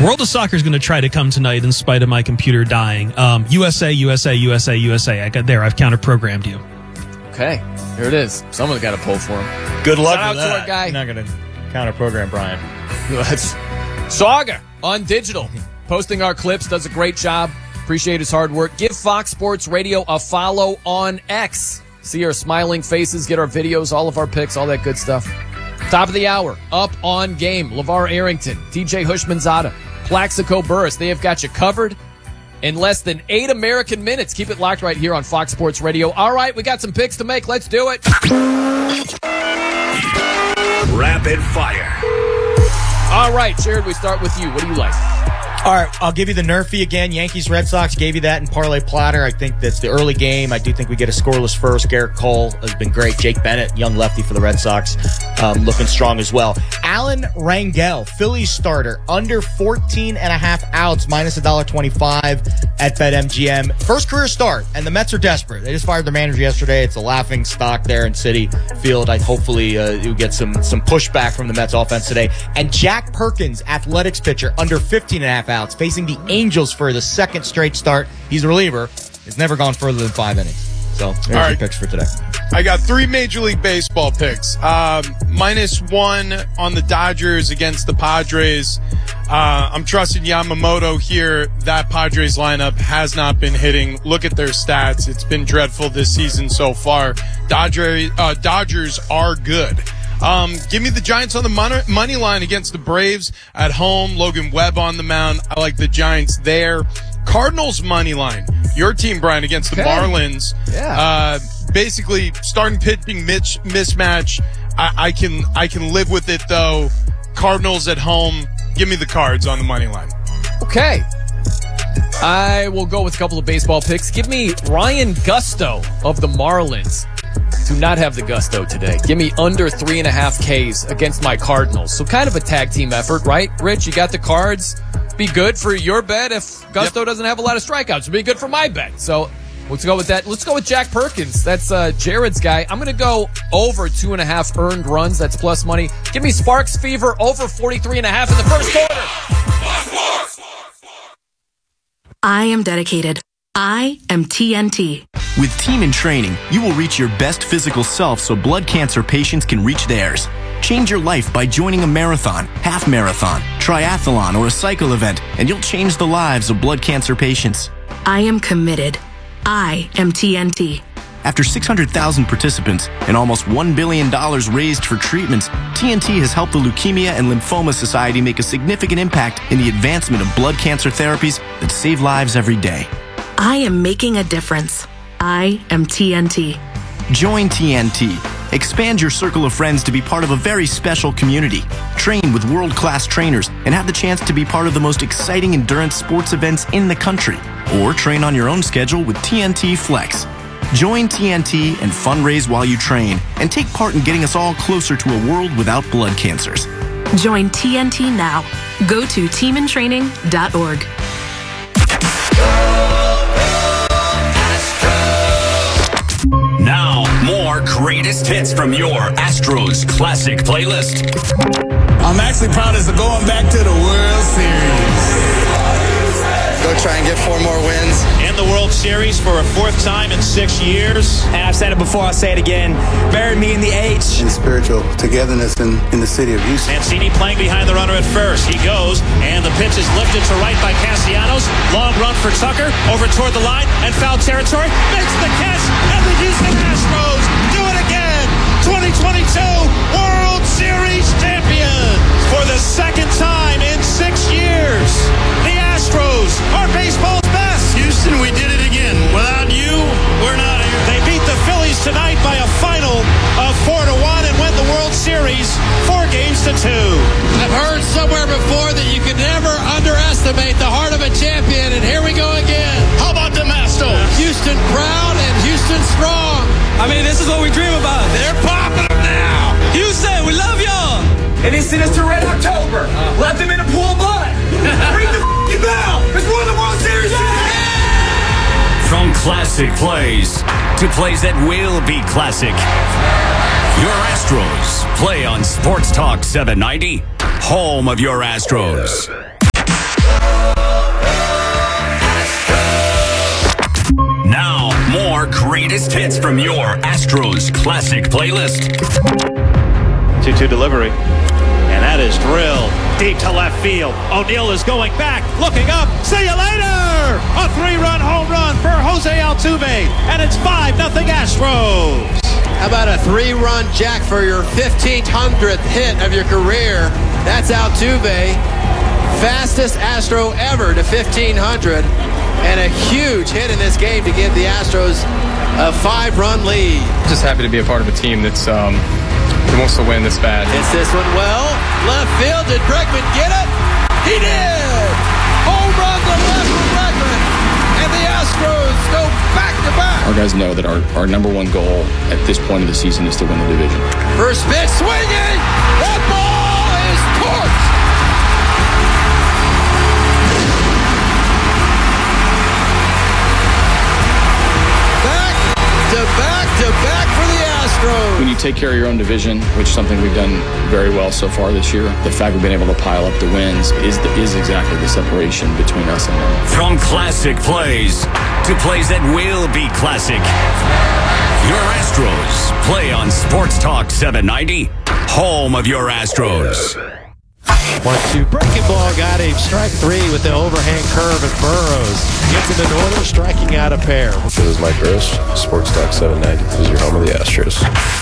World of Soccer is going to try to come tonight in spite of my computer dying. USA, USA, USA, USA. I've counter-programmed you. Okay, here it is. Someone got to pull for him. Good luck Shout with out that. to our guy. You're not going to counter-program Brian. That's Sauger on digital. Posting our clips, does a great job. Appreciate his hard work. Give Fox Sports Radio a follow on X. See our smiling faces, get our videos, all of our picks, all that good stuff. Top of the hour, up on game. LeVar Arrington, TJ Hushmanzada, Plaxico Burress. They have got you covered in less than 8 American minutes. Keep it locked right here on Fox Sports Radio. All right, we got some picks to make. Let's do it. Rapid fire. All right, Jared, we start with you. What do you like? All right, I'll give you the Nerfy again. Yankees, Red Sox, gave you that in Parlay Platter. I think that's the early game. I do think we get a scoreless first. Garrett Cole has been great. Jake Bennett, young lefty for the Red Sox, looking strong as well. Alan Rangel, Phillies starter, under 14.5 outs, minus $1.25 at BetMGM. First career start, and the Mets are desperate. They just fired their manager yesterday. It's a laughing stock there in Citi Field. Hopefully you get some pushback from the Mets offense today. And Jack Perkins, Athletics pitcher, under 15.5 outs, facing the Angels for the second straight start. He's a reliever. It's never gone further than 5 innings. So there's your picks for today. I got 3 Major League Baseball picks. -1 on the Dodgers against the Padres. I'm trusting Yamamoto here. That Padres lineup has not been hitting. Look at their stats. It's been dreadful this season so far. Dodgers are good. Give me the Giants on the money line against the Braves at home. Logan Webb on the mound. I like the Giants there. Cardinals money line. Your team, Brian, against the Marlins. Yeah. Basically, starting pitching mismatch. I can live with it though. Cardinals at home. Give me the Cards on the money line. Okay. I will go with a couple of baseball picks. Give me Ryan Gusto of the Marlins. Do not have the gusto today. Give me under 3.5 Ks against my Cardinals. So kind of a tag team effort, right? Rich, you got the Cards. Be good for your bet if Gusto doesn't have a lot of strikeouts. It'd be good for my bet. So let's go with that. Let's go with Jack Perkins. That's Jared's guy. I'm going to go over 2.5 earned runs. That's plus money. Give me Sparks Fever over 43.5 in the first quarter. I am dedicated. I am TNT. With Team in Training, you will reach your best physical self so blood cancer patients can reach theirs. Change your life by joining a marathon, half marathon, triathlon, or a cycle event, and you'll change the lives of blood cancer patients. I am committed. I am TNT. After 600,000 participants and almost $1 billion raised for treatments, TNT has helped the Leukemia and Lymphoma Society make a significant impact in the advancement of blood cancer therapies that save lives every day. I am making a difference. I am TNT. Join TNT. Expand your circle of friends to be part of a very special community. Train with world-class trainers and have the chance to be part of the most exciting endurance sports events in the country. Or train on your own schedule with TNT Flex. Join TNT and fundraise while you train and take part in getting us all closer to a world without blood cancers. Join TNT now. Go to teamintraining.org. Now, more greatest hits from your Astros Classic playlist. I'm actually proud of going back to the World Series. Go try and get 4 more wins. In the World Series for a 4th time in 6 years. And I've said it before, I'll say it again. Bury me in the H. And spiritual togetherness in the city of Houston. Mancini playing behind the runner at first. He goes, and the pitch is lifted to right by Castellanos. Long run for Tucker, over toward the line, and foul territory. Makes the catch, and the Houston Astros do it again. 2022 World Series champions. For the 2nd time in 6 years. The Astros are baseball's best. Houston, we did it again. Without you, we're not here. They beat the Phillies tonight by a final of 4-1 and win the World Series 4-2. I've heard somewhere before that you can never underestimate the heart of a champion, and here we go again. How about the Astros? Houston proud and Houston strong. I mean, this is what we dream about. They're popping them now. Houston, we love y'all. And they sent us to Red October. Left them in a pool of blood. Ring the bell. It's won the World Series. From classic plays to plays that will be classic. Your Astros play on Sports Talk 790, home of your Astros. greatest hits from your Astros Classic playlist. 2-2 delivery. And that is drilled deep to left field. O'Neill is going back, looking up. See you later! A 3-run home run for Jose Altuve. And it's 5-0 Astros. How about a 3-run jack for your 1,500th hit of your career? That's Altuve. Fastest Astro ever to 1,500. And a huge hit in this game to give the Astros a 5-run lead. Just happy to be a part of a team that wants to win this bad. Hits this one well. Left field. Did Bregman get it? He did! Home run to left for Bregman. And the Astros go back-to-back. Our guys know that our number one goal at this point of the season is to win the division. First pitch swinging. That ball is torched. Back for the Astros. When you take care of your own division, which is something we've done very well so far this year, the fact we've been able to pile up the wins is exactly the separation between us and them. From classic plays to plays that will be classic. Your Astros play on Sports Talk 790, home of your Astros. 1-2 breaking ball, got him. Strike 3 with the overhand curve at Burrows. Gets him in order, striking out a pair. This is Mike Burrows, Sports Talk 790. This is your home of the Astros.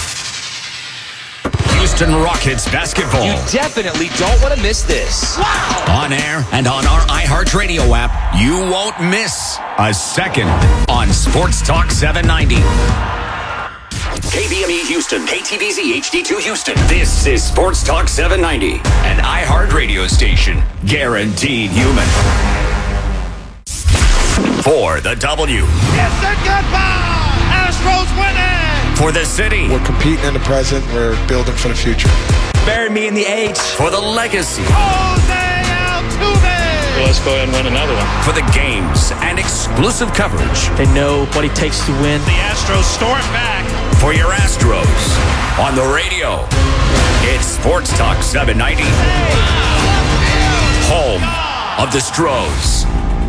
Houston Rockets basketball. You definitely don't want to miss this. Wow! On air and on our iHeartRadio app, you won't miss a second on Sports Talk 790. KBME Houston, KTVZ HD2 Houston. This is Sports Talk 790, an iHeart radio station, guaranteed human. For the W. It's a goodbye! Astros winning! For the city. We're competing in the present. We're building for the future. Bury me in the H. For the legacy. Jose Altuve! Well, let's go ahead and win another one. For the games and exclusive coverage. They know what it takes to win. The Astros storm back. For your Astros on the radio. It's Sports Talk 790. Home of the Stros.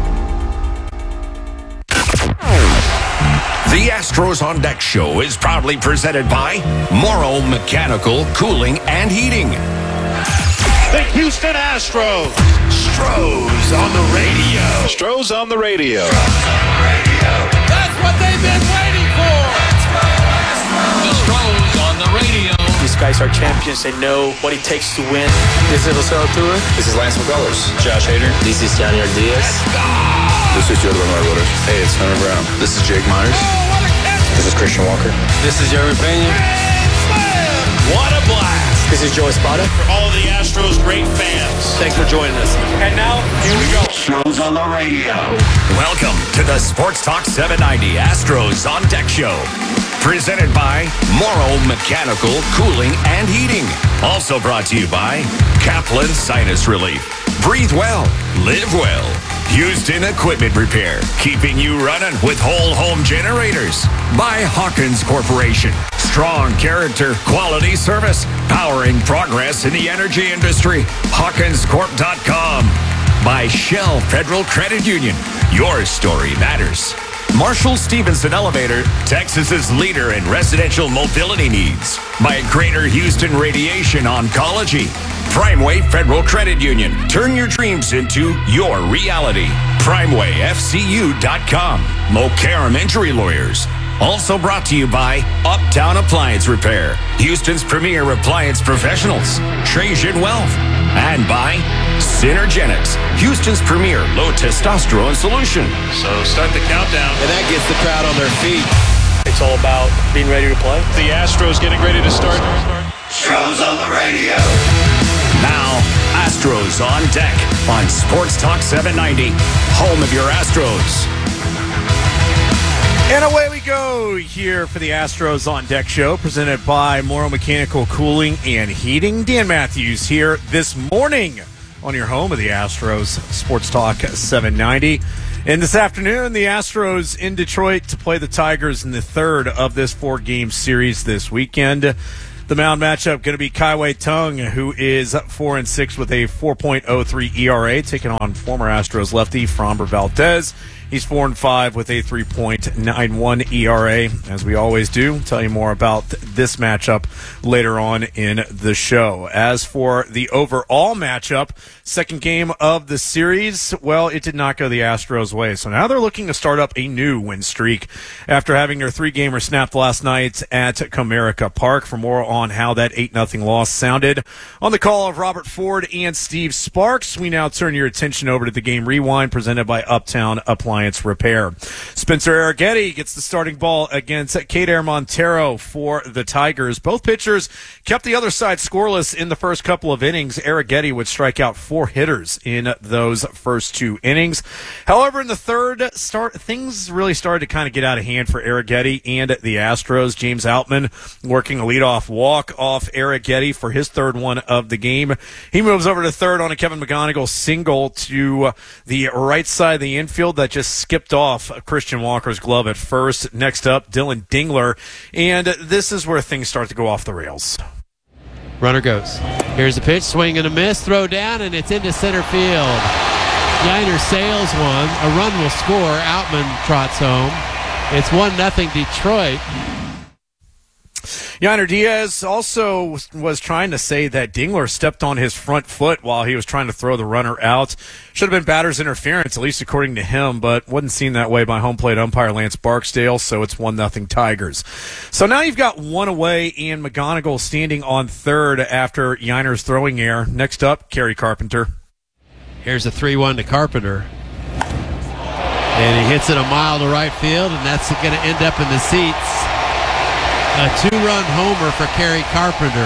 The Astros on Deck show is proudly presented by Morrow Mechanical Cooling and Heating. The Houston Astros. Stros on the radio. Stros on the radio. That's what they've been waiting for. The Stros on the radio. These guys are champions. They know what it takes to win. This is Jose Altuve. This is Lance McCullers. Josh Hader. This is Janier Diaz. This is Jordan Marwood. Hey, it's Hunter Brown. This is Jake Myers. This is Christian Walker. This is Jeremy Pena. What a blast. This is Joe Espada. For all of the Astros great fans. Thanks for joining us. And now, here we go. Astros on the radio. Welcome to the Sports Talk 790 Astros on Deck show. Presented by Morrow Mechanical Cooling and Heating. Also brought to you by Kaplan Sinus Relief. Breathe well, live well. Houston Equipment Repair, keeping you running with whole home generators. By Hawkins Corporation, strong character, quality service, powering progress in the energy industry. HawkinsCorp.com. By Shell Federal Credit Union, your story matters. Marshall Stevenson Elevator, Texas's leader in residential mobility needs. By Greater Houston Radiation Oncology. Primeway Federal Credit Union. Turn your dreams into your reality. PrimewayFCU.com. Mokaram Injury Lawyers. Also brought to you by Uptown Appliance Repair, Houston's premier appliance professionals. Trajan Wealth. And by Synergenics, Houston's premier low testosterone solution. So start the countdown. And that gets the crowd on their feet. It's all about being ready to play. The Astros getting ready to start. Stros on the radio. Now, Astros on Deck on Sports Talk 790, home of your Astros. And away we go here for the Astros on Deck show, presented by Morrow Mechanical Cooling and Heating. Dan Matthews here this morning on your home of the Astros, Sports Talk 790. And this afternoon, the Astros in Detroit to play the Tigers in the third of this 4-game series this weekend. The mound matchup going to be Kaiwei Tung, who is 4-6 with a 4.03 ERA, taking on former Astros lefty Framber Valdez. He's 4-5 with a 3.91 ERA. As we always do, tell you more about this matchup later on in the show. As for the overall matchup, second game of the series, well, it did not go the Astros' way. So now they're looking to start up a new win streak after having their 3-gamer snapped last night at Comerica Park. For more on how that 8-0 loss sounded, on the call of Robert Ford and Steve Sparks, we now turn your attention over to the Game Rewind presented by Uptown Appliance Repair. Spencer Arrighetti gets the starting ball against Kader Montero for the Tigers. Both pitchers kept the other side scoreless in the first couple of innings. Arrighetti would strike out 4 hitters in those first 2 innings. However, in the third things really started to kind of get out of hand for Arrighetti and the Astros. James Outman working a leadoff walk off Arrighetti for his third one of the game. He moves over to third on a Kevin McGonigal single to the right side of the infield that just skipped off Christian Walker's glove at first. Next up, Dylan Dingler. And this is where things start to go off the rails. Runner goes. Here's the pitch, swing and a miss, throw down, and it's into center field. Yiner sails one. A run will score. Outman trots home. It's 1-0 Detroit. Yiner Diaz also was trying to say that Dingler stepped on his front foot while he was trying to throw the runner out. Should have been batter's interference, at least according to him, but wasn't seen that way by home plate umpire Lance Barksdale, so it's 1-0 Tigers. So now you've got one away and McGonigal standing on third after Yiner's throwing error. Next up, Kerry Carpenter. Here's a 3-1 to Carpenter. And he hits it a mile to right field, and that's going to end up in the seats. A 2-run homer for Kerry Carpenter.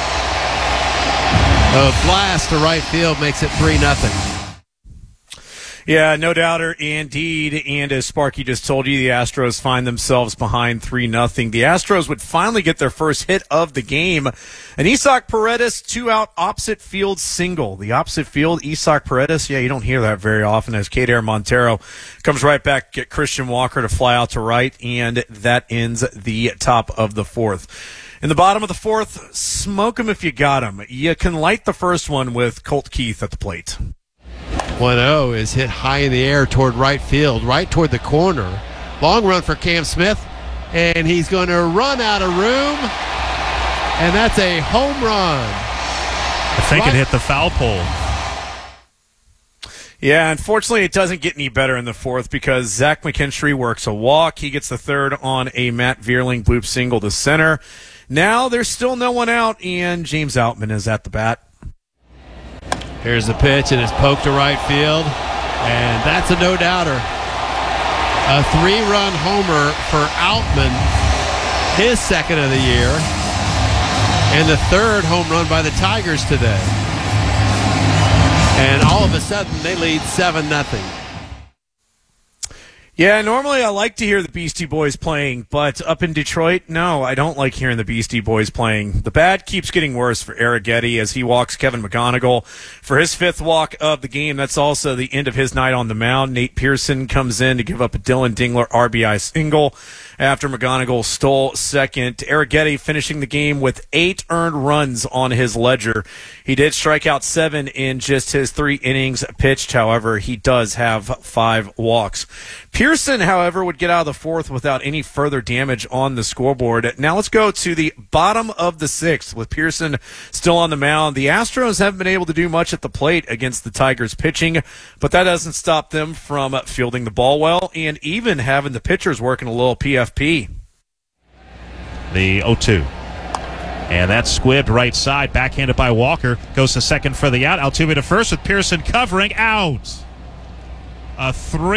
A blast to right field makes it 3-0. Yeah, no doubter indeed. And as Sparky just told you, the Astros find themselves behind 3-0. The Astros would finally get their first hit of the game. An Isaac Paredes 2-out opposite field single. The opposite field, Isaac Paredes, yeah, you don't hear that very often, as Kader Montero comes right back, get Christian Walker to fly out to right, and that ends the top of the fourth. In the bottom of the fourth, smoke 'em if you got 'em. You can light the first one with Colt Keith at the plate. 1-0 is hit high in the air toward right field, right toward the corner. Long run for Cam Smith, and he's going to run out of room, and that's a home run. I think it hit the foul pole. Yeah, unfortunately, it doesn't get any better in the fourth because Zach McKinstry works a walk. He gets the third on a Matt Vierling bloop single to center. Now there's still no one out, and James Outman is at the bat. Here's the pitch, and it's poked to right field, and that's a no-doubter. A 3-run homer for Outman, his second of the year, and the third home run by the Tigers today. And all of a sudden, they lead 7-0. Yeah, normally I like to hear the Beastie Boys playing, but up in Detroit, no, I don't like hearing the Beastie Boys playing. The bad keeps getting worse for Arrighetti as he walks Kevin McGonigal for his 5th walk of the game. That's also the end of his night on the mound. Nate Pearson comes in to give up a Dylan Dingler RBI single after McGonigal stole second. Arrighetti finishing the game with 8 earned runs on his ledger. He did strike out 7 in just his 3 innings pitched. However, he does have 5 walks. Pearson, however, would get out of the fourth without any further damage on the scoreboard. Now let's go to the bottom of the 6th with Pearson still on the mound. The Astros haven't been able to do much at the plate against the Tigers pitching, but that doesn't stop them from fielding the ball well and even having the pitchers working a little PFP. The 0-2. And that's squibbed right side, backhanded by Walker. Goes to second for the out. Altuve to first with Pearson covering, out. A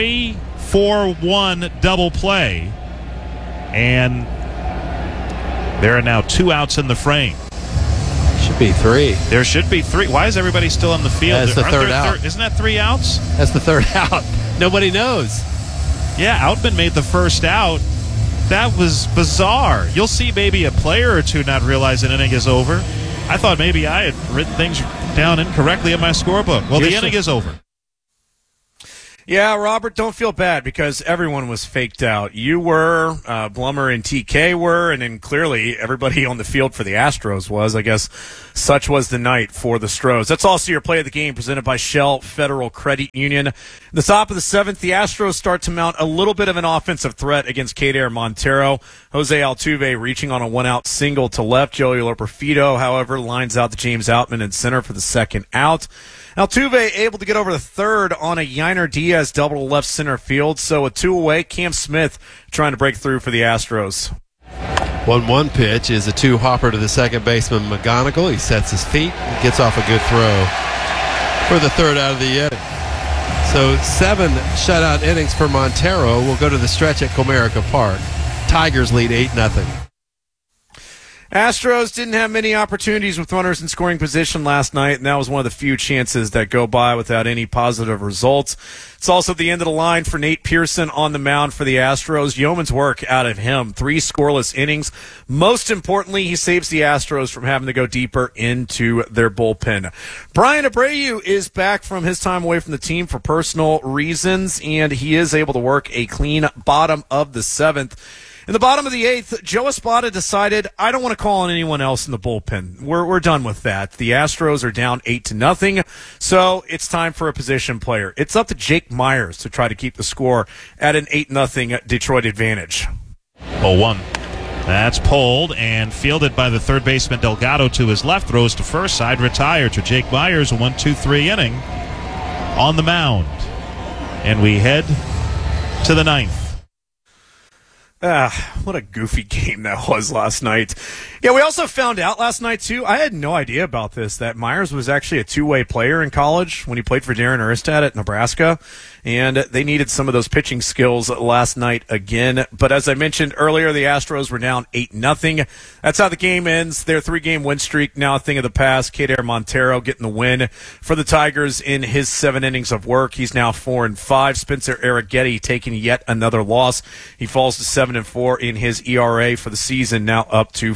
3-4-1 double play. And there are now 2 outs in the frame. Should be 3. There should be 3. Why is everybody still on the field? That's the third out. Isn't that 3 outs? That's the third out. Nobody knows. Yeah, Outman made the first out. That was bizarre. You'll see maybe a player or two not realize an inning is over. I thought maybe I had written things down incorrectly in my scorebook. Well, the inning is over. Yeah, Robert, don't feel bad because everyone was faked out. You were, Blummer and TK were, and then clearly everybody on the field for the Astros was. I guess such was the night for the Stros. That's also your play of the game presented by Shell Federal Credit Union. The top of the 7th, the Astros start to mount a little bit of an offensive threat against Kader Montero. Jose Altuve reaching on a one-out single to left. Joey Loperfido, however, lines out to James Outman in center for the second out. Altuve able to get over the third on a Yainer Diaz double to left center field. So a 2 away. Cam Smith trying to break through for the Astros. 1-1 pitch is a 2-hopper to the second baseman McGonigal. He sets his feet and gets off a good throw for the third out of the inning. So 7 shutout innings for Montero will go to the stretch at Comerica Park. Tigers lead 8-0. Astros didn't have many opportunities with runners in scoring position last night, and that was one of the few chances that go by without any positive results. It's also the end of the line for Nate Pearson on the mound for the Astros. Yeoman's work out of him. 3 scoreless innings. Most importantly, he saves the Astros from having to go deeper into their bullpen. Brian Abreu is back from his time away from the team for personal reasons, and he is able to work a clean bottom of the 7th. In the bottom of the 8th, Joe Espada decided, I don't want to call on anyone else in the bullpen. We're done with that. The Astros are down 8-0, so it's time for a position player. It's up to Jake Myers to try to keep the score at an 8-0 Detroit advantage. 0-1. That's pulled and fielded by the third baseman Delgado to his left. Throws to first, side retired to Jake Myers. A 1-2-3 inning on the mound. And we head to the 9th. What a goofy game that was last night. Yeah, we also found out last night, too, I had no idea about this, that Myers was actually a two-way player in college when he played for Darren Erstad at Nebraska, and they needed some of those pitching skills last night again. But as I mentioned earlier, the Astros were down 8-0. That's how the game ends. Their 3-game win streak now a thing of the past. Kader Montero getting the win for the Tigers in his 7 innings of work. He's now 4-5. Spencer Arrighetti taking yet another loss. He falls to 7-4 in his ERA for the season, now up to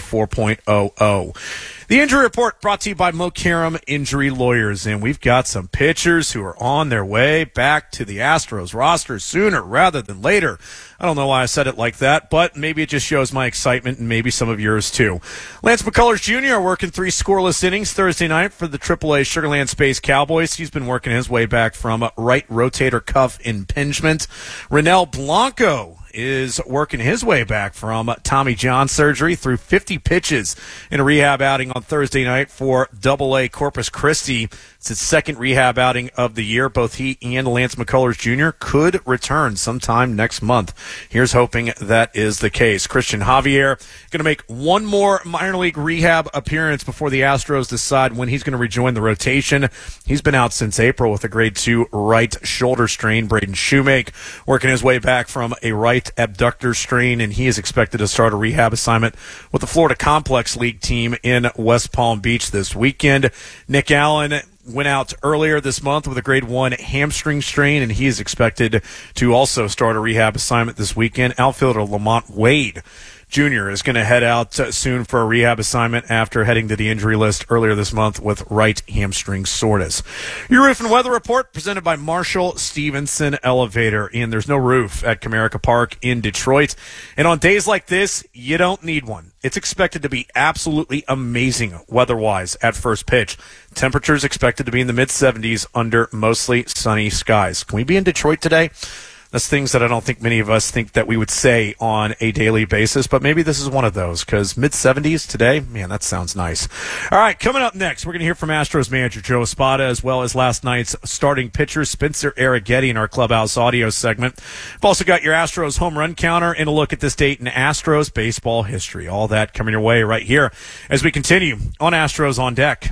4.00. The injury report brought to you by Mo Karam Injury Lawyers, and we've got some pitchers who are on their way back to the Astros roster sooner rather than later. I don't know why I said it like that, but maybe it just shows my excitement and maybe some of yours too. Lance McCullers Jr. working 3 scoreless innings Thursday night for the AAA Sugarland Space Cowboys. He's been working his way back from right rotator cuff impingement. Ronel Blanco is working his way back from Tommy John surgery through 50 pitches in a rehab outing on Thursday night for AA Corpus Christi. It's his second rehab outing of the year. Both he and Lance McCullers Jr. could return sometime next month. Here's hoping that is the case. Christian Javier going to make one more minor league rehab appearance before the Astros decide when he's going to rejoin the rotation. He's been out since April with a grade 2 right shoulder strain. Braden Shoemake working his way back from a right abductor strain, and he is expected to start a rehab assignment with the Florida Complex League team in West Palm Beach this weekend. Nick Allen went out earlier this month with a grade 1 hamstring strain, and he is expected to also start a rehab assignment this weekend. Outfielder Lamont Wade Jr. is going to head out soon for a rehab assignment after heading to the injury list earlier this month with right hamstring soreness. Your roof and weather report presented by Marshall Stevenson Elevator. And there's no roof at Comerica Park in Detroit. And on days like this, you don't need one. It's expected to be absolutely amazing weather-wise at first pitch. Temperatures expected to be in the mid-70s under mostly sunny skies. Can we be in Detroit today? That's things that I don't think many of us think that we would say on a daily basis, but maybe this is one of those, because mid-70s today, man, that sounds nice. All right, coming up next, we're going to hear from Astros manager Joe Espada, as well as last night's starting pitcher Spencer Arrighetti in our Clubhouse audio segment. We've also got your Astros home run counter and a look at this date in Astros baseball history. All that coming your way right here as we continue on Astros on Deck.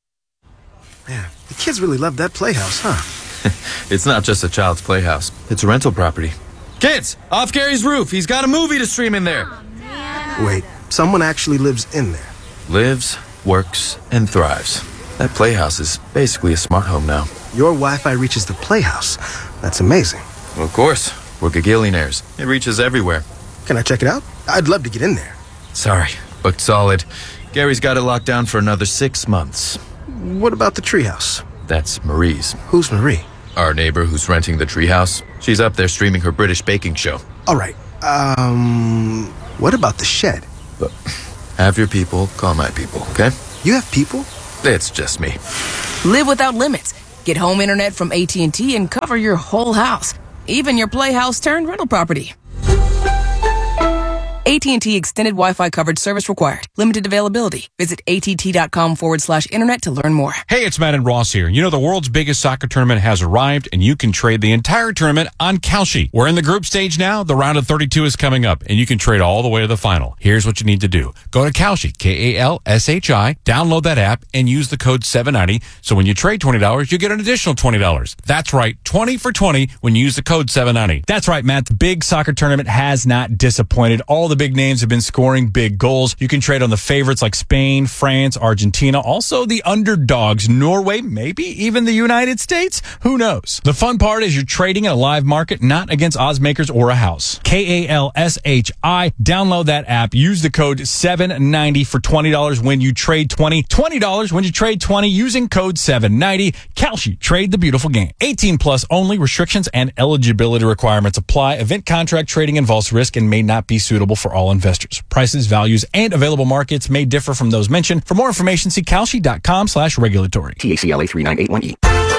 Man, the kids really love that playhouse, huh? It's not just a child's playhouse. It's a rental property. Kids, off Gary's roof. He's got a movie to stream in there. Wait, someone actually lives in there? Lives, works, and thrives. That playhouse is basically a smart home now. Your Wi-Fi reaches the playhouse. That's amazing. Well, of course. We're gagillionaires. It reaches everywhere. Can I check it out? I'd love to get in there. Sorry, booked solid. Gary's got it locked down for another 6 months. What about the treehouse? That's Marie's. Who's Marie? Our neighbor who's renting the treehouse, she's up there streaming her British baking show. All right. What about the shed? But have your people call my people, okay? You have people? It's just me. Live without limits. Get home internet from AT&T and cover your whole house, even your playhouse turned rental property. AT&T Extended Wi-Fi coverage service required. Limited availability. Visit att.com/internet to learn more. Hey, it's Matt and Ross here. You know, the world's biggest soccer tournament has arrived, and you can trade the entire tournament on Kalshi. We're in the group stage now. The round of 32 is coming up, and you can trade all the way to the final. Here's what you need to do. Go to Kalshi, Kalshi, download that app, and use the code 790. So when you trade $20, you get an additional $20. That's right, 20 for 20 when you use the code 790. That's right, Matt. The big soccer tournament has not disappointed. All the big names have been scoring big goals. You can trade on the favorites like Spain, France, Argentina, also the underdogs, Norway, maybe even the United States. Who knows? The fun part is you're trading in a live market, not against odds makers or a house. Kalshi. Download that app. Use the code 790 for $20 when you trade 20. $20 when you trade 20 using code 790. Kalshi. Trade the beautiful game. 18 plus only. Restrictions and eligibility requirements apply. Event contract trading involves risk and may not be suitable for all investors. Prices, values, and available markets may differ from those mentioned. For more information, see Kalshi.com/regulatory. TACLA 3981E.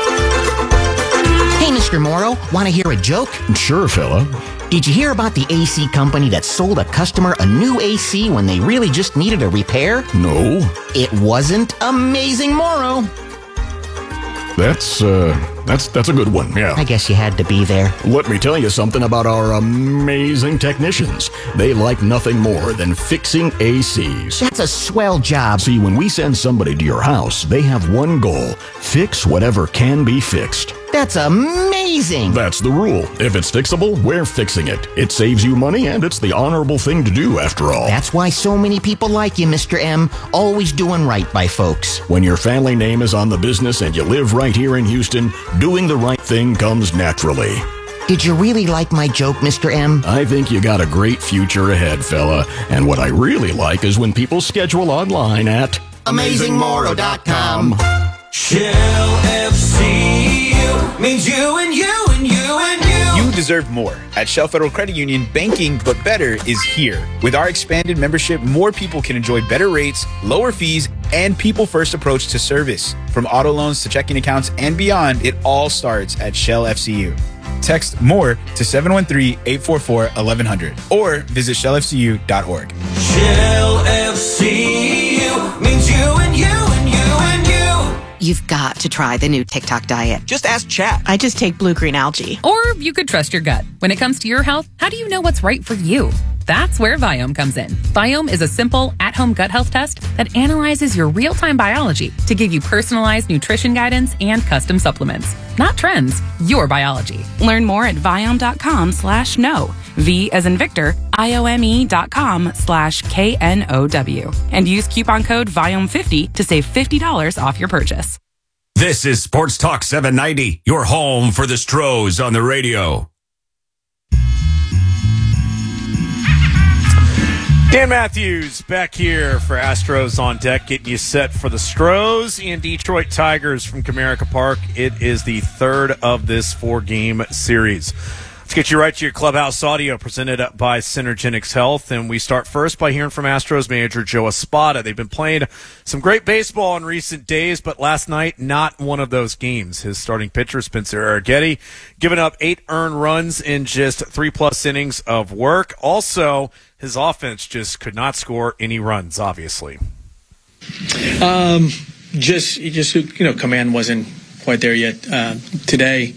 Hey, Mr. Morrow, want to hear a joke? Sure, fella. Did you hear about the AC company that sold a customer a new AC when they really just needed a repair? No. It wasn't Amazing Morrow. That's a good one, yeah. I guess you had to be there. Let me tell you something about our amazing technicians. They like nothing more than fixing ACs. That's a swell job. See, when we send somebody to your house, they have one goal: fix whatever can be fixed. That's amazing. That's the rule. If it's fixable, we're fixing it. It saves you money, and it's the honorable thing to do, after all. That's why so many people like you, Mr. M. Always doing right by folks. When your family name is on the business and you live right here in Houston, doing the right thing comes naturally. Did you really like my joke, Mr. M? I think you got a great future ahead, fella. And what I really like is when people schedule online at AmazingMorrow.com. Shell FCU means you and you and you and you. You deserve more. At Shell Federal Credit Union, banking but better is here. With our expanded membership, more people can enjoy better rates, lower fees, and people-first approach to service. From auto loans to checking accounts and beyond, it all starts at Shell FCU. Text MORE to 713-844-1100 or visit shellfcu.org. Shell FCU means you and you and you and you. You've got to try the new TikTok diet. Just ask Chat. I just take blue-green algae. Or you could trust your gut. When it comes to your health, how do you know what's right for you? That's where Viome comes in. Viome is a simple, at-home gut health test that analyzes your real-time biology to give you personalized nutrition guidance and custom supplements. Not trends, your biology. Learn more at Viome.com/know. V as in Victor, IOME.com/KNOW. And use coupon code VIOME50 to save $50 off your purchase. This is Sports Talk 790, your home for the Stros on the radio. Dan Matthews back here for Astros on Deck, getting you set for the Stros and Detroit Tigers from Comerica Park. It is the third of this 4-game series. Let's get you right to your clubhouse audio presented by Synergenics Health. And we start first by hearing from Astros manager Joe Espada. They've been playing some great baseball in recent days, but last night, not one of those games. His starting pitcher, Spencer Arrighetti, giving up 8 earned runs in just 3+ innings of work. Also, his offense just could not score any runs, obviously. Command wasn't quite there yet. Today,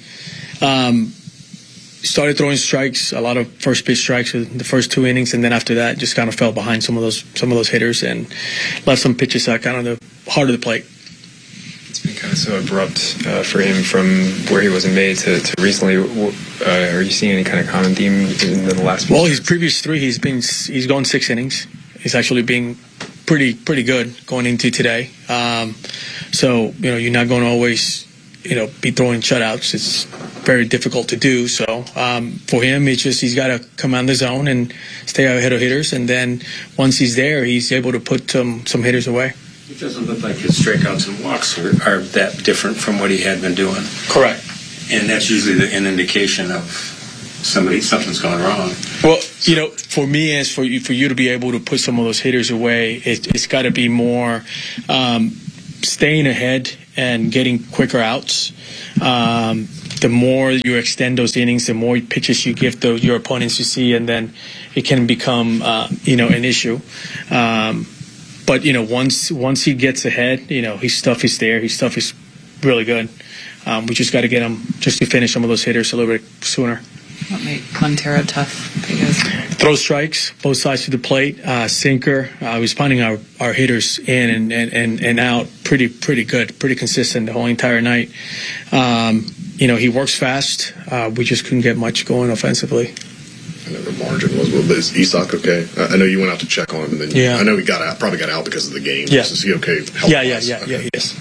started throwing strikes, a lot of first pitch strikes in the first 2 innings, and then after that, just kind of fell behind some of those hitters and left some pitches out kind of the heart of the plate. It's been kind of so abrupt for him from where he was in May to recently. Are you seeing any kind of common theme in the last? Well, his previous 3, he's gone 6 innings. He's actually being pretty good going into today. So you're not going to always be throwing shutouts. It's very difficult to do. So for him, it's just he's got to command the zone and stay ahead of hitters. And then once he's there, he's able to put some hitters away. It doesn't look like his strikeouts and walks are that different from what he had been doing. Correct. and that's usually an indication of something's gone wrong. Well, for me and for you to be able to put some of those hitters away, it's got to be more staying ahead and getting quicker outs. The more you extend those innings, the more pitches you give your opponents to see, and then it can become an issue. But once he gets ahead, his stuff is there. His stuff is really good. We just got to get him just to finish some of those hitters a little bit sooner. What made Montero tough for you guys? Throw strikes, both sides of the plate, sinker. I was finding our hitters in and out pretty good, pretty consistent the whole entire night. He works fast. We just couldn't get much going offensively. I know the margin was. Well, is Isak okay? I know you went out to check on him, and then I know he probably got out because of the game. Yeah. Is he okay? Yeah, yes.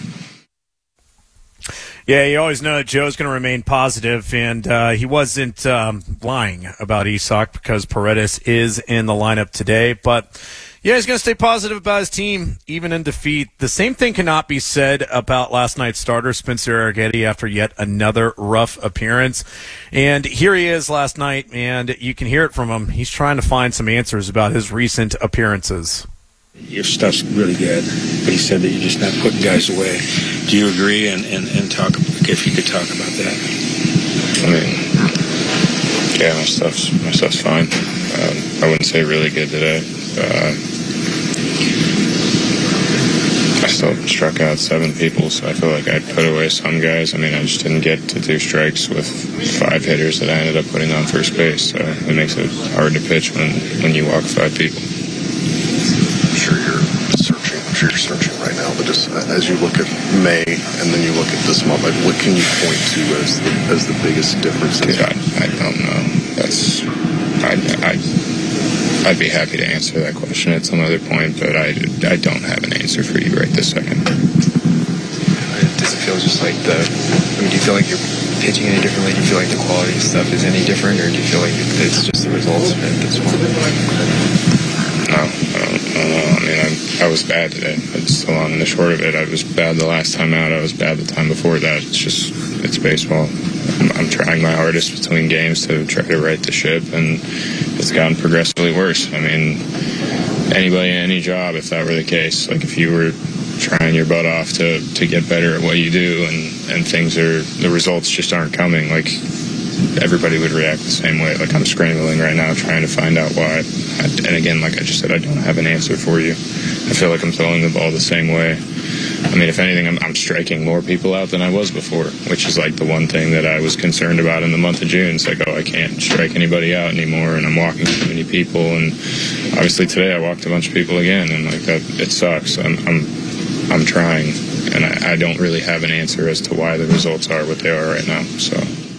Yeah, you always know that Joe's going to remain positive, and he wasn't lying about Isak because Paredes is in the lineup today. But, yeah, he's going to stay positive about his team, even in defeat. The same thing cannot be said about last night's starter, Spencer Arrighetti, after yet another rough appearance. And here he is last night, and you can hear it from him. He's trying to find some answers about his recent appearances. Your stuff's really good, but he said that you're just not putting guys away. Do you agree? And talk, if you could talk about that. I mean, yeah, my stuff's fine. I wouldn't say really good today. I still struck out 7 people, so I feel like I put away some guys. I mean, I just didn't get to 2 strikes with 5 hitters that I ended up putting on first base. So it makes it hard to pitch when you walk 5 people. I'm sure you're searching right now, but just as you look at May and then you look at this month, like what can you point to as the biggest differences? I don't know. I'd be happy to answer that question at some other point, but I don't have an answer for you right this second. Does it feel just like do you feel like you're pitching any differently? Do you feel like the quality of stuff is any different, or do you feel like it's just the results at this point? No, I don't know. I mean, I was bad today. It's still on the short of it. I was bad the last time out. I was bad the time before that. It's baseball. I'm trying my hardest between games to try to right the ship, and it's gotten progressively worse. I mean, anybody in any job, if that were the case, like if you were trying your butt off to get better at what you do and the results just aren't coming, like everybody would react the same way. Like I'm scrambling right now trying to find out why. And again, like I just said, I don't have an answer for you. I feel like I'm throwing the ball the same way. I mean, if anything, I'm striking more people out than I was before, which is like the one thing that I was concerned about in the month of June. It's like, I can't strike anybody out anymore, and I'm walking too many people. And obviously today I walked a bunch of people again, and like that, it sucks. I'm trying, and I don't really have an answer as to why the results are what they are right now. So.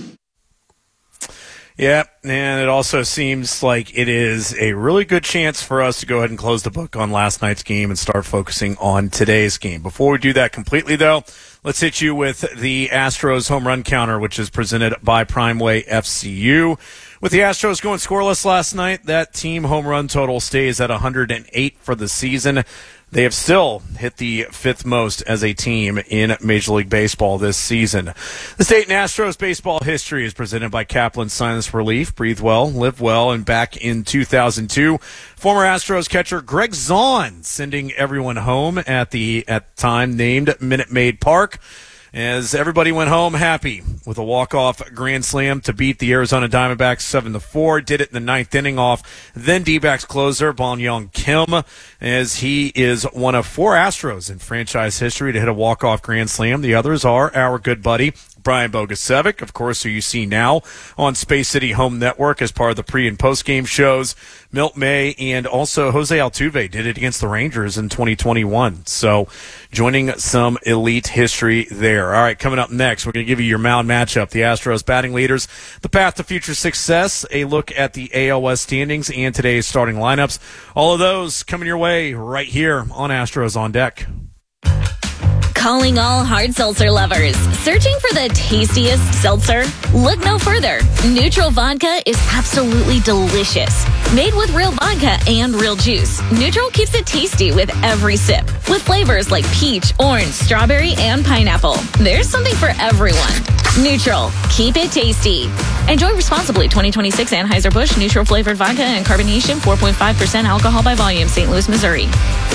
Yeah, and it also seems like it is a really good chance for us to go ahead and close the book on last night's game and start focusing on today's game. Before we do that completely, though, let's hit you with the Astros home run counter, which is presented by Primeway FCU. With the Astros going scoreless last night, that team home run total stays at 108 for the season. They have still hit the 5th most as a team in Major League Baseball this season. The State and Astros baseball history is presented by Kaplan Sinus Relief. Breathe well, live well, and back in 2002, former Astros catcher Greg Zahn sending everyone home at the time named Minute Maid Park, as everybody went home happy with a walk-off grand slam to beat the Arizona Diamondbacks 7-4. Did it in the 9th inning off then D-backs closer Bong Young Kim, as he is one of 4 Astros in franchise history to hit a walk-off grand slam. The others are our good buddy Brian Bogusevic, of course, who you see now on Space City Home Network as part of the pre- and post-game shows. Milt May and also Jose Altuve did it against the Rangers in 2021. So joining some elite history there. All right, coming up next, we're going to give you your mound matchup. The Astros batting leaders, the path to future success, a look at the ALS standings, and today's starting lineups. All of those coming your way right here on Astros on Deck. Calling all hard seltzer lovers. Searching for the tastiest seltzer? Look no further. Neutral Vodka is absolutely delicious. Made with real vodka and real juice, Neutral keeps it tasty with every sip. With flavors like peach, orange, strawberry, and pineapple. There's something for everyone. Neutral. Keep it tasty. Enjoy responsibly. 2026 Anheuser-Busch Neutral Flavored Vodka and Carbonation 4.5% alcohol by volume. St. Louis, Missouri.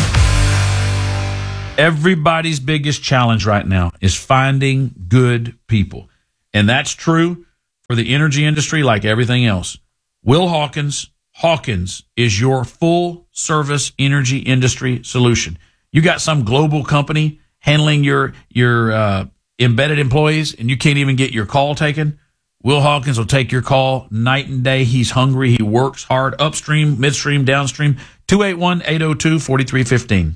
Everybody's biggest challenge right now is finding good people. And that's true for the energy industry like everything else. Will Hawkins is your full-service energy industry solution. You got some global company handling your embedded employees, and you can't even get your call taken. Will Hawkins will take your call night and day. He's hungry. He works hard upstream, midstream, downstream. 281-802-4315.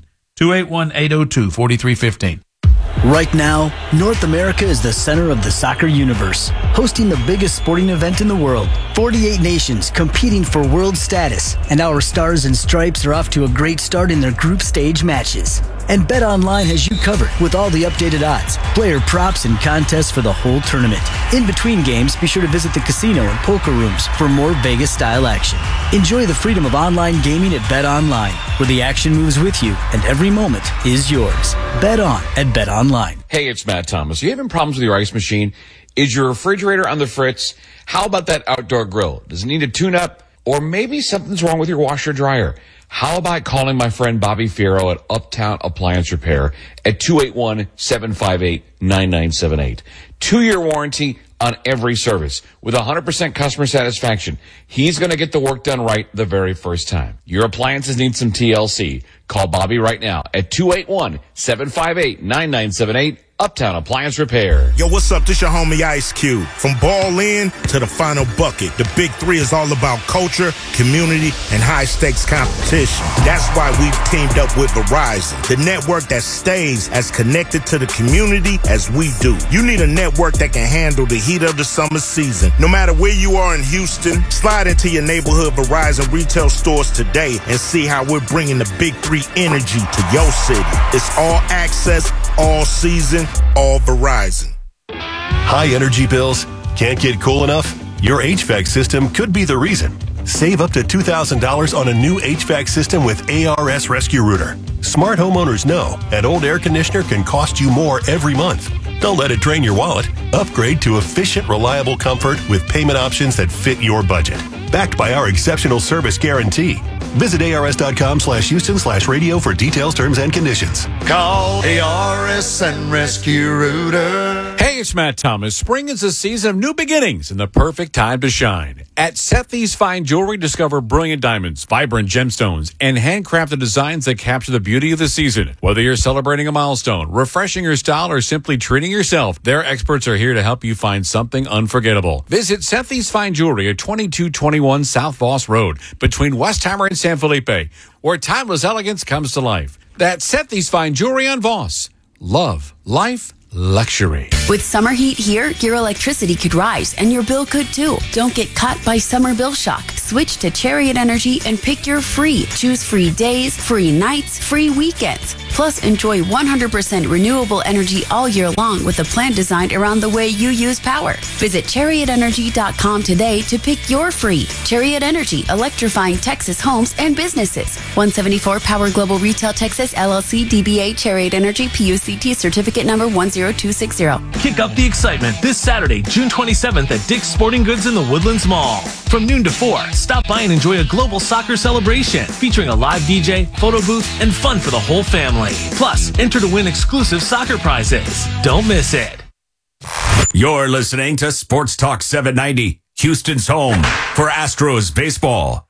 281-802-4315. Right now, North America is the center of the soccer universe, hosting the biggest sporting event in the world. 48 nations competing for world status, and our Stars and Stripes are off to a great start in their group stage matches. And BetOnline has you covered with all the updated odds, player props, and contests for the whole tournament. In between games, be sure to visit the casino and poker rooms for more Vegas-style action. Enjoy the freedom of online gaming at BetOnline, where the action moves with you and every moment is yours. Bet on at BetOnline. Hey, it's Matt Thomas. Are you having problems with your ice machine? Is your refrigerator on the fritz? How about that outdoor grill? Does it need a tune-up? Or maybe something's wrong with your washer dryer? How about calling my friend Bobby Fierro at Uptown Appliance Repair at 281-758-9978. 2-year warranty on every service with 100% customer satisfaction. He's going to get the work done right the very first time. Your appliances need some TLC. Call Bobby right now at 281-758-9978. Uptown Appliance Repair. Yo, what's up? This your homie Ice Cube. From ball in to the final bucket, the Big Three is all about culture, community, and high-stakes competition. That's why we've teamed up with Verizon, the network that stays as connected to the community as we do. You need a network that can handle the heat of the summer season. No matter where you are in Houston, slide into your neighborhood Verizon retail stores today and see how we're bringing the Big Three energy to your city. It's all access, all season, all Verizon. High energy bills? Can't get cool enough? Your HVAC system could be the reason. Save up to $2,000 on a new HVAC system with ARS Rescue Router. Smart homeowners know an old air conditioner can cost you more every month. Don't let it drain your wallet. Upgrade to efficient, reliable comfort with payment options that fit your budget. Backed by our exceptional service guarantee. Visit ars.com/Houston/radio for details, terms, and conditions. Call ARS and Rescue Router. Hey, it's Matt Thomas. Spring is a season of new beginnings and the perfect time to shine. At Sethi's Fine Jewelry, discover brilliant diamonds, vibrant gemstones, and handcrafted designs that capture the beauty of the season. Whether you're celebrating a milestone, refreshing your style, or simply treating yourself, their experts are here to help you find something unforgettable. Visit Sethi's Fine Jewelry at 2221 South Voss Road, between Westheimer and San Felipe, where timeless elegance comes to life. That's Sethi's Fine Jewelry on Voss. Love, life, luxury. With summer heat here, your electricity could rise and your bill could too. Don't get caught by summer bill shock. Switch to Chariot Energy and pick your free. Choose free days, free nights, free weekends. Plus, enjoy 100% renewable energy all year long with a plan designed around the way you use power. Visit ChariotEnergy.com today to pick your free. Chariot Energy, electrifying Texas homes and businesses. 174 Power Global Retail Texas, LLC, DBA, Chariot Energy, PUCT, certificate number 10260. Kick up the excitement this Saturday, June 27th at Dick's Sporting Goods in the Woodlands Mall. From noon to 4, stop by and enjoy a global soccer celebration featuring a live DJ, photo booth, and fun for the whole family. Plus, enter to win exclusive soccer prizes. Don't miss it. You're listening to Sports Talk 790, Houston's home for Astros baseball.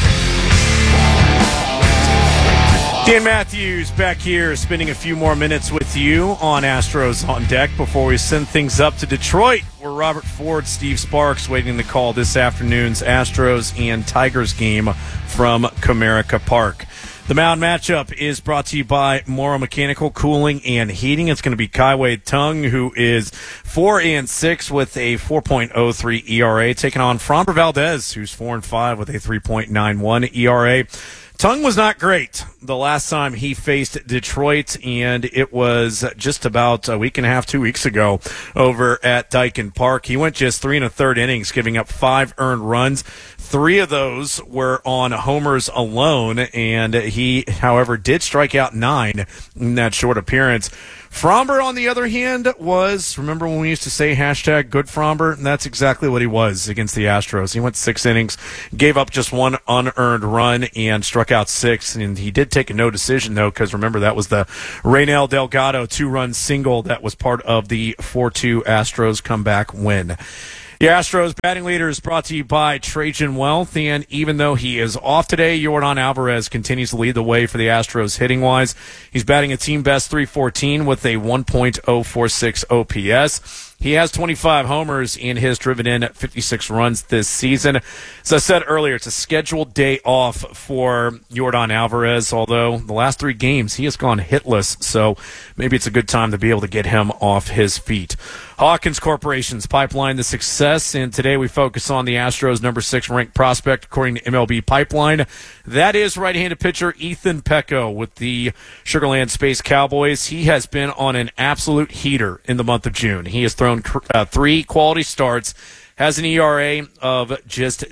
Dan Matthews back here spending a few more minutes with you on Astros on Deck before we send things up to Detroit, where Robert Ford, Steve Sparks waiting to call this afternoon's Astros and Tigers game from Comerica Park. The mound matchup is brought to you by Morrow Mechanical Cooling and Heating. It's going to be Kaiwei Tung, who is 4-6 with a 4.03 ERA, taking on Framber Valdez, who's 4-5 with a 3.91 ERA. Tung was not great, the last time he faced Detroit, and it was just about a week and a half, 2 weeks ago over at Daikin Park. He went just 3 1/3 innings, giving up 5 earned runs. 3 of those were on homers alone, and he, however, did strike out 9 in that short appearance. Framber, on the other hand, was, remember when we used to say hashtag good Framber? And that's exactly what he was against the Astros. He went 6 innings, gave up just 1 unearned run, and struck out 6. And he did take a no decision, though, because remember, that was the Reynel Delgado 2-run single that was part of the 4-2 Astros comeback win. The Astros batting leader is brought to you by Trajan Wealth, and even though he is off today, Yordan Alvarez continues to lead the way for the Astros hitting-wise. He's batting a team-best .314 with a 1.046 OPS. He has 25 homers and has driven in 56 runs this season. As I said earlier, it's a scheduled day off for Yordan Alvarez, although the last 3 games he has gone hitless, so maybe it's a good time to be able to get him off his feet. Hawkins Corporation's pipeline to success, and today we focus on the Astros' number 6 ranked prospect according to MLB Pipeline. That is right-handed pitcher Ethan Pecco with the Sugar Land Space Cowboys. He has been on an absolute heater in the month of June. He has thrown 3 quality starts, has an ERA of just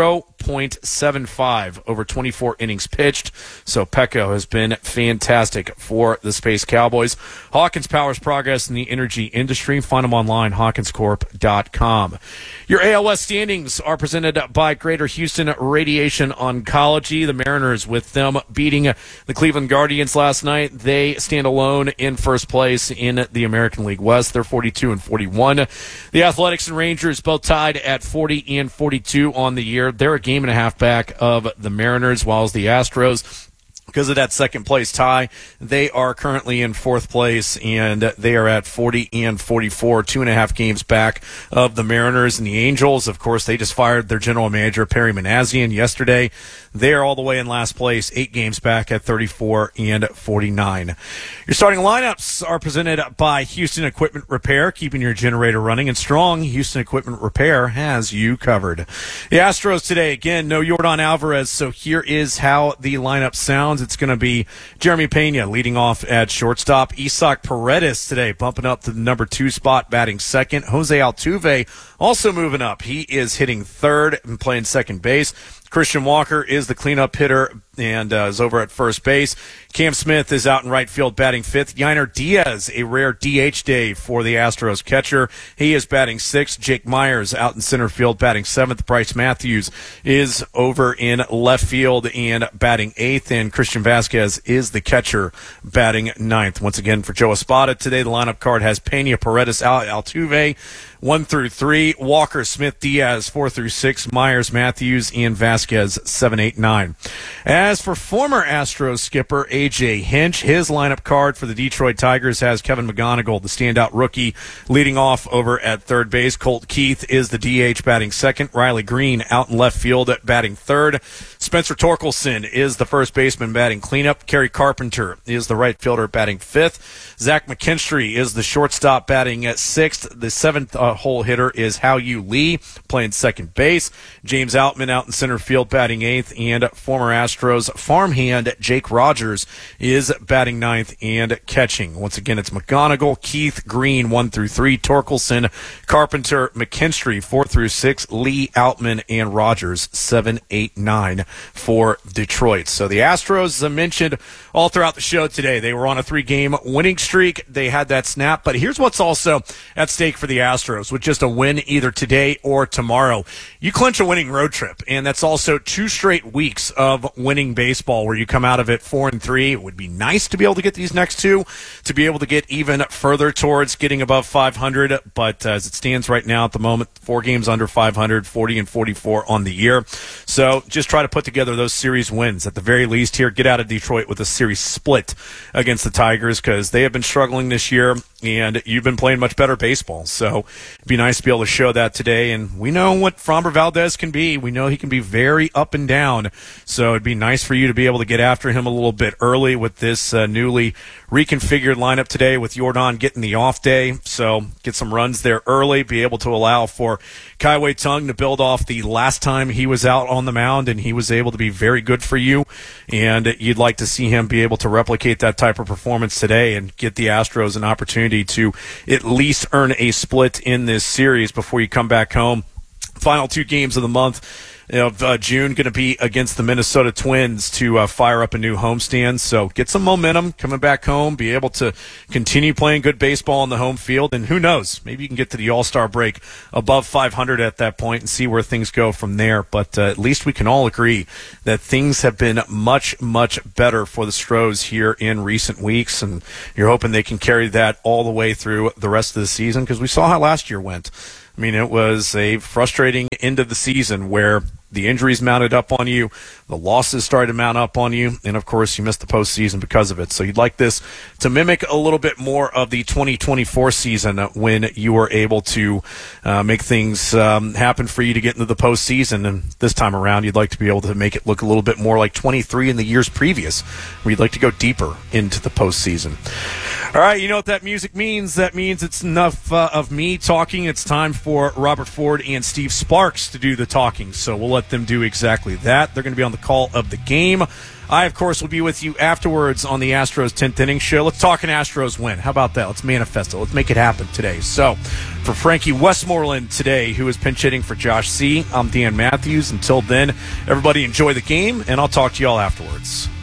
0.75 over 24 innings pitched. So Pecco has been fantastic for the Space Cowboys. Hawkins powers progress in the energy industry. Find them online, hawkinscorp.com. Your ALS standings are presented by Greater Houston Radiation Oncology. The Mariners, with them beating the Cleveland Guardians last night, they stand alone in first place in the American League West. They're 42-41. The Athletics and Rangers both tied at 40-42 on the year. They're a game and a half back of the Mariners, while the Astros, because of that second place tie, they are currently in 4th place, and they are at 40-44, 2.5 games back of the Mariners. And the Angels, of course, they just fired their general manager, Perry Manassian, yesterday. They are all the way in last place, 8 games back at 34-49. Your starting lineups are presented by Houston Equipment Repair, keeping your generator running and strong. Houston Equipment Repair has you covered. The Astros today, again, no Yordan Alvarez, so here is how the lineup sounds. It's going to be Jeremy Pena leading off at shortstop. Isaac Paredes today bumping up to the number 2 spot, batting second. Jose Altuve also moving up. He is hitting third and playing second base. Christian Walker is the cleanup hitter and is over at first base. Cam Smith is out in right field batting 5th. Yainer Diaz, a rare DH day for the Astros catcher. He is batting 6th. Jake Myers out in center field batting 7th. Bryce Matthews is over in left field and batting 8th. And Christian Vasquez is the catcher batting 9th. Once again, for Joe Espada today, the lineup card has Pena, Paredes, Altuve 1 through 3, Walker, Smith, Diaz 4 through 6, Myers, Matthews, and Vasquez 7, 8, 9. As for former Astros skipper A.J. Hinch, his lineup card for the Detroit Tigers has Kevin McGonigal, the standout rookie, leading off over at third base. Colt Keith is the DH batting second. Riley Green out in left field batting third. Spencer Torkelson is the first baseman batting cleanup. Kerry Carpenter is the right fielder batting 5th. Zach McKinstry is the shortstop batting at 6th. The 7th hole hitter is Hao-Yu Lee playing second base. James Outman out in center field batting 8th. And former Astros farmhand Jake Rogers is batting 9th and catching. Once again, it's McGonigal, Keith, Green 1 through 3, Torkelson, Carpenter, McKinstry 4 through 6, Lee, Outman, and Rogers 7, 8, 9 for Detroit. So the Astros, as I mentioned all throughout the show today, they were on a 3-game winning streak. They had that snap, but here's what's also at stake for the Astros with just a win either today or tomorrow. You clinch a winning road trip, and that's also 2 straight weeks of winning baseball where you come out of it 4-3. It would be nice to be able to get these next 2, to be able to get even further towards getting above 500, but as it stands right now at the moment, 4 games under 500, 40-44 on the year. So just try to put together those series wins at the very least here. Get out of Detroit with a series split against the Tigers because they have been struggling this year and you've been playing much better baseball. So it'd be nice to be able to show that today. And we know what Framber Valdez can be. We know he can be very up and down. So it'd be nice for you to be able to get after him a little bit early with this newly reconfigured lineup today with Yordan getting the off day. So get some runs there early, be able to allow for Kaiwei Tung to build off the last time he was out on the mound, and he was able to be very good for you. And you'd like to see him be able to replicate that type of performance today and get the Astros an opportunity to at least earn a split in this series before you come back home. Final 2 games of the month of June going to be against the Minnesota Twins to fire up a new homestand. So get some momentum coming back home, be able to continue playing good baseball on the home field, and who knows, maybe you can get to the All-Star break above 500 at that point and see where things go from there. But at least we can all agree that things have been much, much better for the Stros here in recent weeks, and you're hoping they can carry that all the way through the rest of the season, because we saw how last year went. I mean, it was a frustrating end of the season where the injuries mounted up on you, the losses started to mount up on you, and of course you missed the postseason because of it. So you'd like this to mimic a little bit more of the 2024 season when you were able to make things happen for you to get into the postseason. And this time around, you'd like to be able to make it look a little bit more like 23 in the years previous, where you'd like to go deeper into the postseason. All right, you know what that music means. That means it's enough of me talking. It's time for Robert Ford and Steve Sparks to do the talking. So we'll let them do exactly that. They're going to be on the call of the game. I, of course, will be with you afterwards on the Astros 10th Inning Show. Let's talk an Astros win. How about that? Let's manifest it. Let's make it happen today. So, for Frankie Westmoreland today, who is pinch hitting for Josh C., I'm Dan Matthews. Until then, everybody enjoy the game, and I'll talk to you all afterwards.